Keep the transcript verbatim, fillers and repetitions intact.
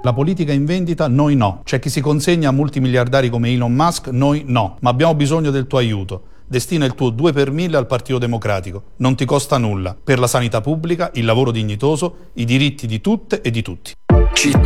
La politica in vendita, noi no. C'è chi si consegna a multimiliardari come Elon Musk, noi no. Ma abbiamo bisogno del tuo aiuto. Destina il tuo due per mille al Partito Democratico. Non ti costa nulla. Per la sanità pubblica, il lavoro dignitoso, i diritti di tutte e di tutti. Città